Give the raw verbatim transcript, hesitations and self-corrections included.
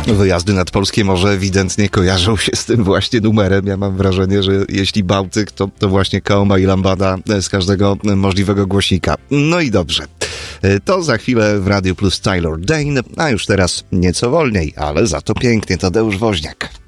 Wyjazdy nad polskie morze ewidentnie kojarzą się z tym właśnie numerem. Ja mam wrażenie, że jeśli Bałtyk, to, to właśnie Kaoma i Lambada z każdego możliwego głośnika. No i dobrze. To za chwilę w Radiu Plus Taylor Dayne, a już teraz nieco wolniej, ale za to pięknie Tadeusz Woźniak.